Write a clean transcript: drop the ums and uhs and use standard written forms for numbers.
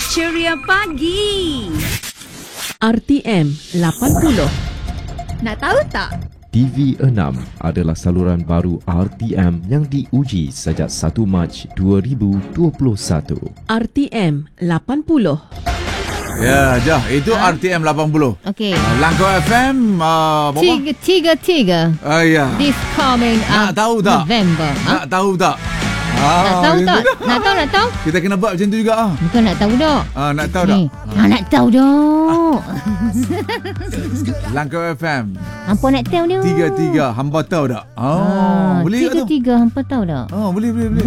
Ceria Pagi. RTM 80. Nak tahu tak? TV6 adalah saluran baru RTM yang diuji sejak 1 Mac 2021. RTM 80. Ya, Jah, itu RTM 80. Okey. Langkau FM berapa? Tiga. Ya. This coming Nak tahu tak? November. Nak tahu tak? Nak tahu tak? Nak tahu? Kita kena buat macam tu juga. Bukan nak tahu dak. Nak tahu tak? Nak tahu dak. Langkau FM Hampa nak tahu dak. 33 hamba tahu tak? Boleh tak tu? Tiga hampa tahu dak. Boleh.